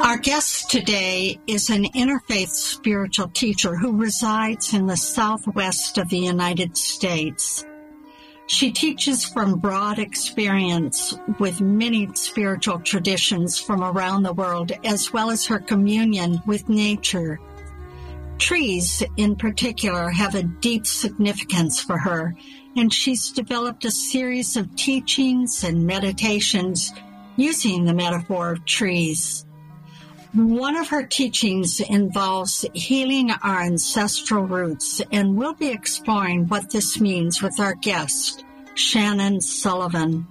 Our guest today is an interfaith spiritual teacher who resides in the Southwest of the United States. She teaches from broad experience with many spiritual traditions from around the world, as well as her communion with nature. Trees, in particular, have a deep significance for her, and she's developed a series of teachings and meditations using the metaphor of trees. One of her teachings involves healing our ancestral roots, and we'll be exploring what this means with our guest, Shannon Sullivan.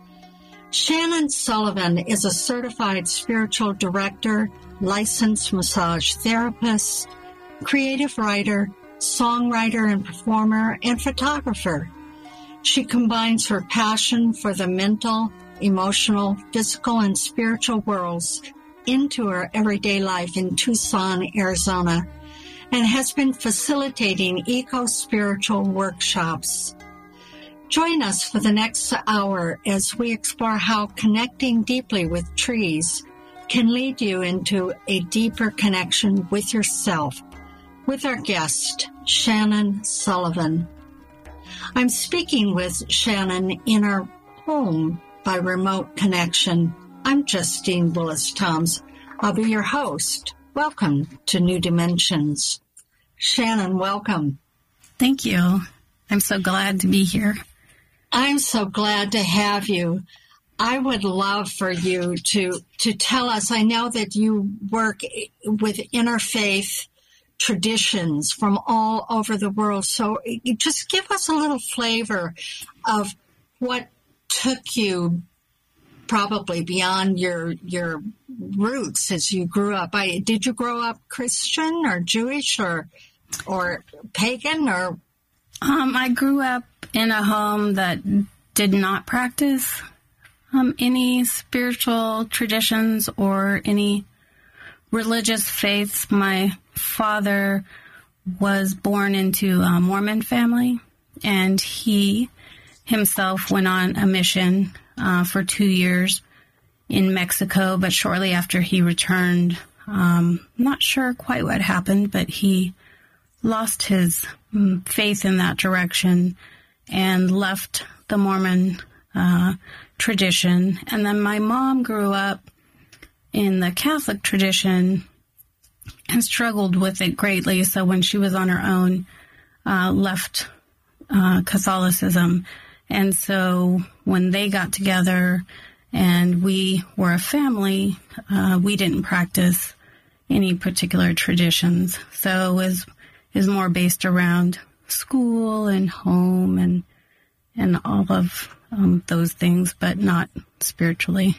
Shannon Sullivan is a certified spiritual director, licensed massage therapist, creative writer, songwriter and performer, and photographer. She combines her passion for the mental, emotional, physical, and spiritual worlds into her everyday life in Tucson, Arizona, and has been facilitating eco-spiritual workshops. Join us for the next hour as we explore how connecting deeply with trees can lead you into a deeper connection with yourself, with our guest, Shannon Sullivan. I'm speaking with Shannon in her home by remote connection. I'm Justine Willis-Toms. I'll be your host. Welcome to New Dimensions. Shannon, welcome. Thank you. I'm so glad to be here. I'm so glad to have you. I would love for you to tell us, I know that you work with interfaith traditions from all over the world, so just give us a little flavor of what took you probably beyond your roots as you grew up. Did you grow up Christian or Jewish or pagan or? I grew up in a home that did not practice any spiritual traditions or any religious faiths. My father was born into a Mormon family, and he himself went on a mission for 2 years in Mexico, but shortly after he returned, not sure quite what happened, but he lost his faith in that direction and left the Mormon tradition. And then my mom grew up in the Catholic tradition and struggled with it greatly. So when she was on her own, left Catholicism. And so when they got together and we were a family, we didn't practice any particular traditions. So it was more based around school and home and all of those things, but not spiritually.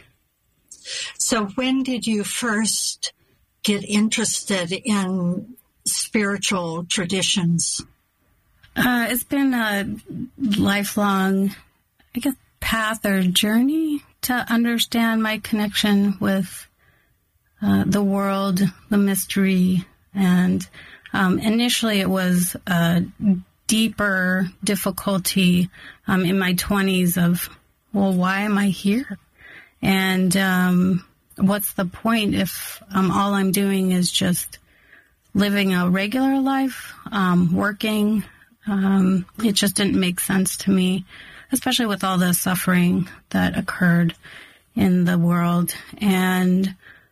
So when did you first get interested in spiritual traditions? It's been a lifelong, I guess, path or journey to understand my connection with the world, the mystery, and initially it was a deeper difficulty in my 20s of, well, why am I here? And what's the point if all I'm doing is just living a regular life, working? It just didn't make sense to me, especially with all the suffering that occurred in the world. And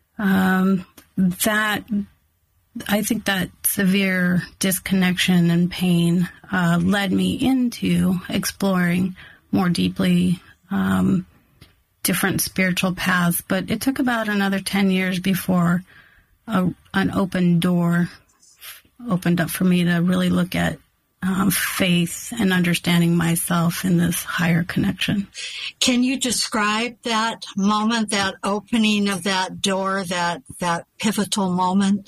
I think that severe disconnection and pain led me into exploring more deeply different spiritual paths. But it took about another 10 years before an open door opened up for me to really look at faith and understanding myself in this higher connection. Can you describe that moment, that opening of that door, that pivotal moment?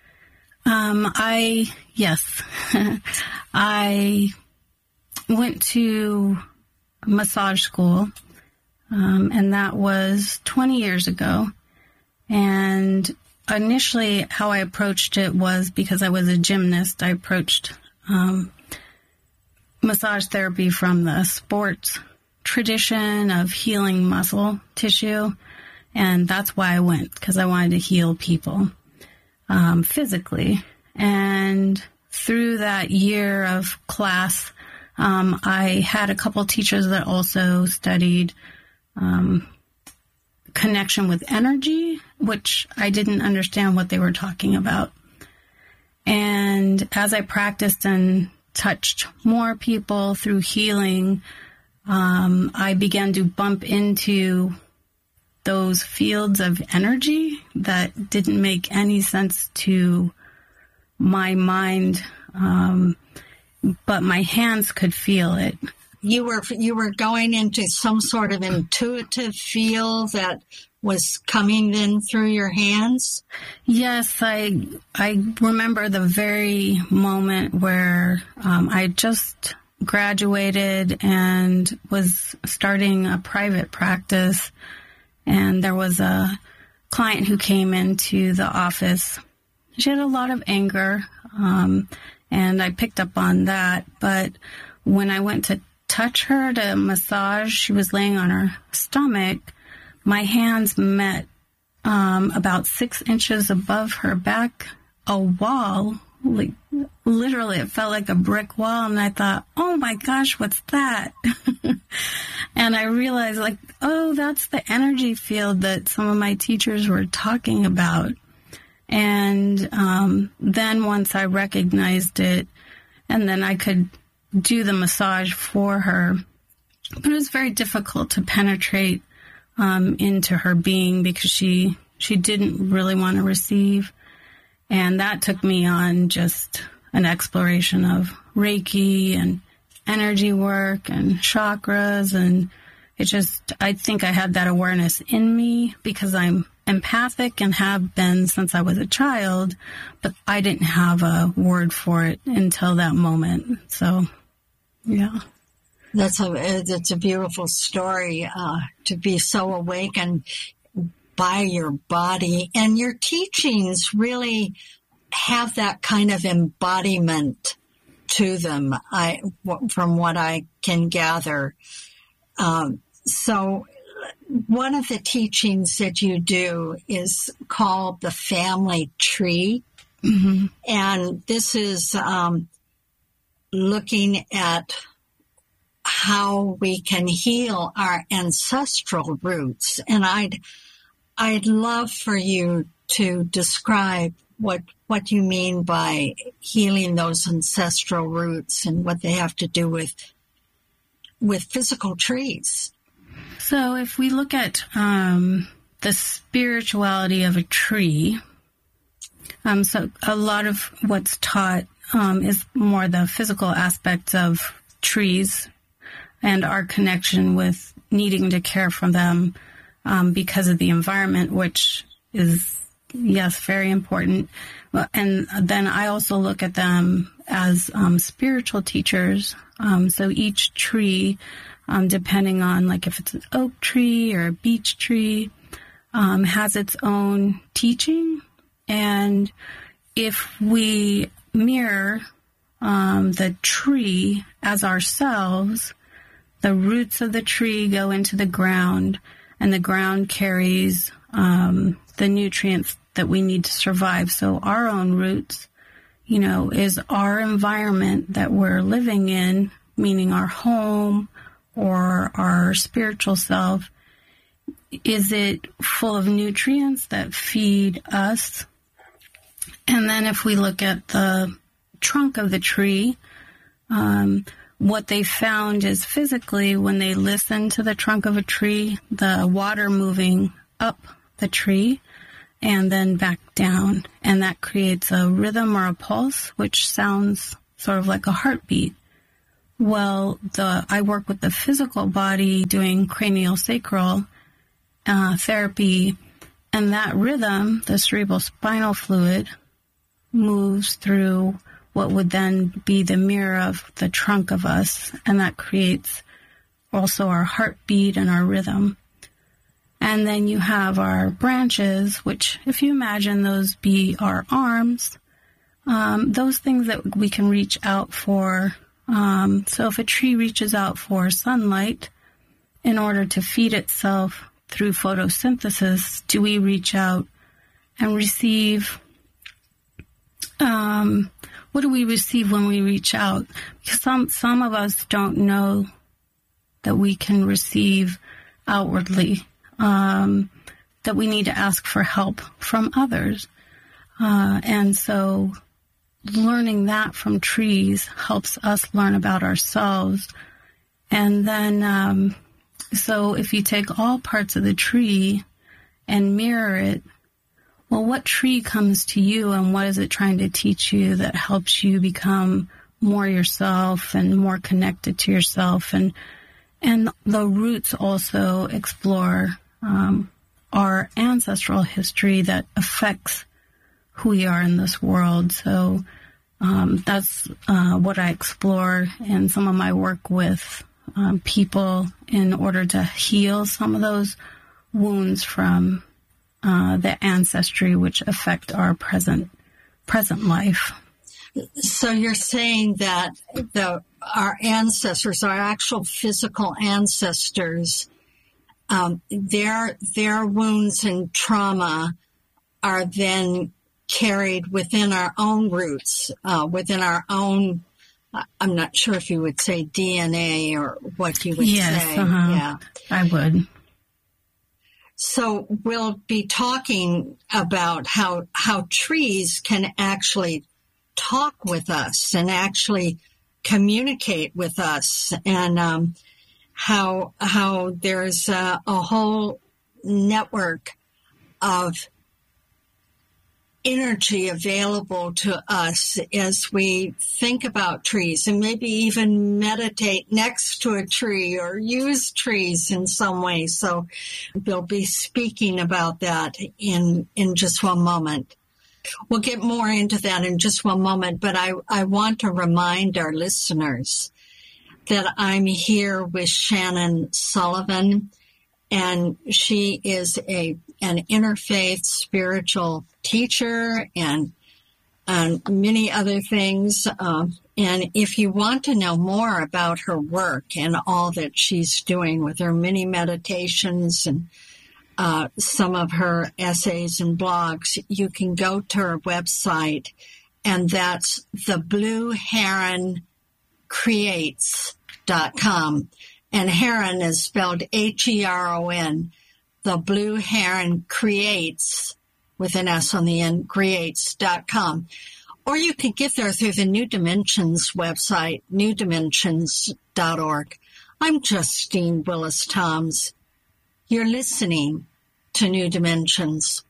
Yes. I went to massage school, and that was 20 years ago. And initially how I approached it was because I was a gymnast. I approached massage therapy from the sports tradition of healing muscle tissue. And that's why I went, because I wanted to heal people physically. And through that year of class, I had a couple teachers that also studied connection with energy, which I didn't understand what they were talking about. And as I practiced and touched more people through healing, I began to bump into those fields of energy that didn't make any sense to my mind, but my hands could feel it. You were going into some sort of intuitive feel that was coming in through your hands? Yes, I remember the very moment where I just graduated and was starting a private practice, and there was a client who came into the office. She had a lot of anger, and I picked up on that, but when I went to touch her to massage, she was laying on her stomach. My hands met about 6 inches above her back, a wall. Like, literally, it felt like a brick wall. And I thought, oh my gosh, what's that? And I realized, like, oh, that's the energy field that some of my teachers were talking about. And then once I recognized it, and then I could do the massage for her. But it was very difficult to penetrate into her being because she didn't really want to receive. And that took me on just an exploration of Reiki and energy work and chakras. And I think I had that awareness in me because I'm empathic and have been since I was a child, but I didn't have a word for it until that moment. So, yeah. It's a beautiful story to be so awakened by your body, and your teachings really have that kind of embodiment to them. From what I can gather. So one of the teachings that you do is called the family tree, mm-hmm. and this is looking at how we can heal our ancestral roots. And I'd love for you to describe what you mean by healing those ancestral roots and what they have to do with physical trees. So if we look at the spirituality of a tree, so a lot of what's taught is more the physical aspects of trees and our connection with needing to care for them because of the environment, which is, yes, very important. And then I also look at them as spiritual teachers. So each tree, depending on like if it's an oak tree or a beech tree, has its own teaching. And if we mirror the tree as ourselves, the roots of the tree go into the ground, and the ground carries the nutrients that we need to survive. So our own roots, is our environment that we're living in, meaning our home or our spiritual self. Is it full of nutrients that feed us? And then if we look at the trunk of the tree, what they found is physically when they listen to the trunk of a tree, the water moving up the tree and then back down. And that creates a rhythm or a pulse, which sounds sort of like a heartbeat. Well, I work with the physical body doing craniosacral therapy, and that rhythm, the cerebral spinal fluid, moves through what would then be the mirror of the trunk of us, and that creates also our heartbeat and our rhythm. And then you have our branches, which, if you imagine those be our arms, those things that we can reach out for. So if a tree reaches out for sunlight in order to feed itself through photosynthesis do we reach out and receive, what do we receive when we reach out? Because some of us don't know that we can receive outwardly, that we need to ask for help from others. And so learning that from trees helps us learn about ourselves. And then, so if you take all parts of the tree and mirror it, well, what tree comes to you and what is it trying to teach you that helps you become more yourself and more connected to yourself? And the roots also explore our ancestral history that affects who we are in this world. So that's what I explore in some of my work with people in order to heal some of those wounds from the ancestry which affect our present life. So you're saying that our ancestors, our actual physical ancestors, their wounds and trauma are then carried within our own roots, within our own, I'm not sure if you would say DNA or what you would say. Yeah, I would. So we'll be talking about how trees can actually talk with us and actually communicate with us, and how there's a whole network of energy available to us as we think about trees and maybe even meditate next to a tree or use trees in some way. So we'll be speaking about that in just one moment. We'll get more into that in just one moment, but I want to remind our listeners that I'm here with Shannon Sullivan, and she is an interfaith spiritual teacher and many other things. And if you want to know more about her work and all that she's doing with her many meditations and some of her essays and blogs, you can go to her website, and that's theblueheroncreates.com. And heron is spelled Heron. The Blue Heron Creates, with an S on the end, creates.com. Or you can get there through the New Dimensions website, newdimensions.org. I'm Justine Willis Toms. You're listening to New Dimensions.